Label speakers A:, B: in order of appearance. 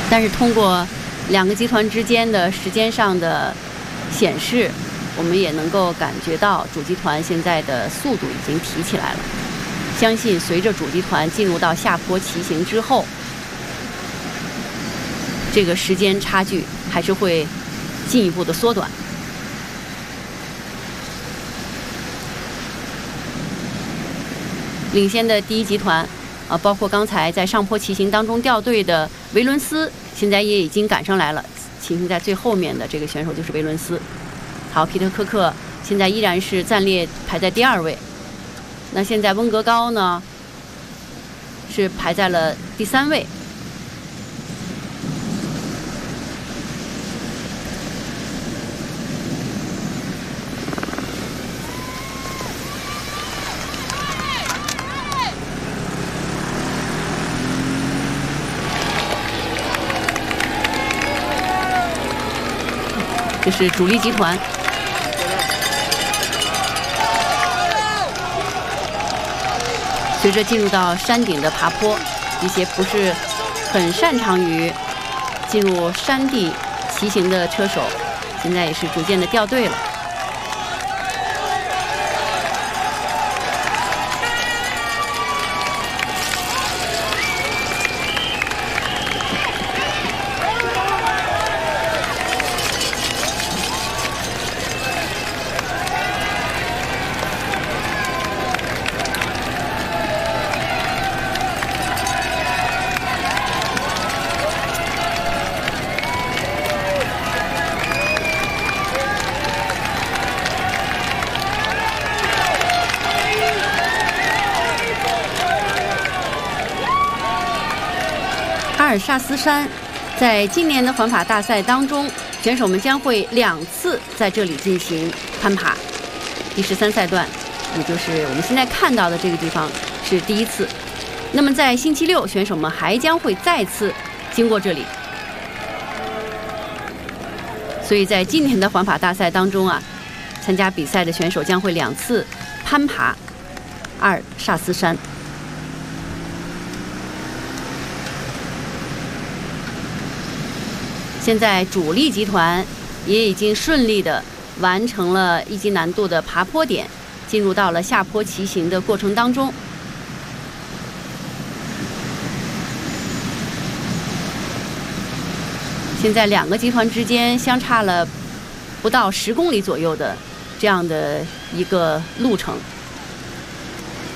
A: 但是通过两个集团之间的时间上的显示，我们也能够感觉到主集团现在的速度已经提起来了。相信随着主集团进入到下坡骑行之后，这个时间差距还是会进一步的缩短。领先的第一集团包括刚才在上坡骑行当中掉队的维伦斯，现在也已经赶上来了。骑行在最后面的这个选手就是维伦斯。好，皮特科克现在依然是暂列排在第2位。那现在温格高呢是排在了第3位。这是主力集团。随着进入到山顶的爬坡，一些不是很擅长于进入山地骑行的车手，现在也是逐渐的掉队了。阿尔萨斯山在今年的环法大赛当中，选手们将会2次在这里进行攀爬。第13赛段，也就是我们现在看到的这个地方是第1次。那么在星期六，选手们还将会再次经过这里。所以在今年的环法大赛当中参加比赛的选手将会2次攀爬阿尔萨斯山。现在主力集团也已经顺利的完成了1级难度的爬坡点，进入到了下坡骑行的过程当中。现在2个集团之间相差了不到10公里左右的这样的一个路程。